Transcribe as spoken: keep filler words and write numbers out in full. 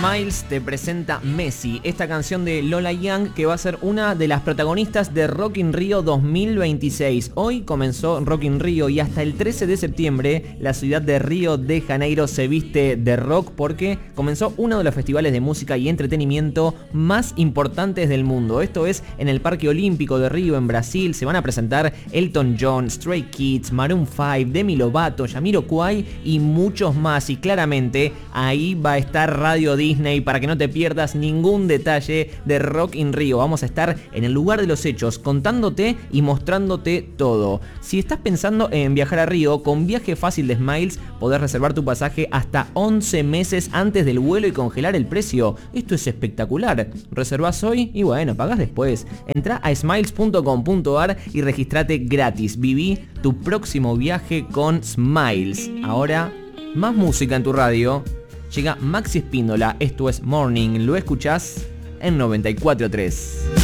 Smiles te presenta Messi, esta canción de Lola Young que va a ser una de las protagonistas de Rock in Rio dos mil veintiséis. Hoy comenzó Rock in Rio y hasta el trece de septiembre la ciudad de Río de Janeiro se viste de rock porque comenzó uno de los festivales de música y entretenimiento más importantes del mundo. Esto es en el Parque Olímpico de Río en Brasil. Se van a presentar Elton John, Stray Kids, Maroon cinco, Demi Lovato, Jamiroquai y muchos más. Y claramente ahí va a estar Radio Disney para que no te pierdas ningún detalle de Rock in Rio. Vamos a estar en el lugar de los hechos contándote y mostrándote todo. Si estás pensando en viajar a Río, con Viaje Fácil de Smiles podés reservar tu pasaje hasta once meses antes del vuelo y congelar el precio. Esto es espectacular. Reservás hoy y bueno, pagás después. Entrá a smiles punto com punto ar y registrate gratis. Viví tu próximo viaje con Smiles. Ahora, más música en tu radio. Llega Maxi Espíndola, esto es Morning, lo escuchás en noventa y cuatro punto tres.